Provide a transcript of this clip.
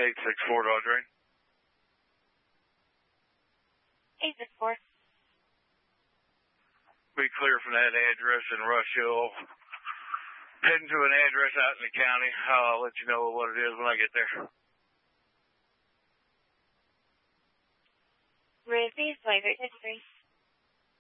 864 Dodge Ring. 864. Be clear from that address in Rush Hill. Heading to an address out in the county. I'll let you know what it is when I get there. Ruby, flight rate 53.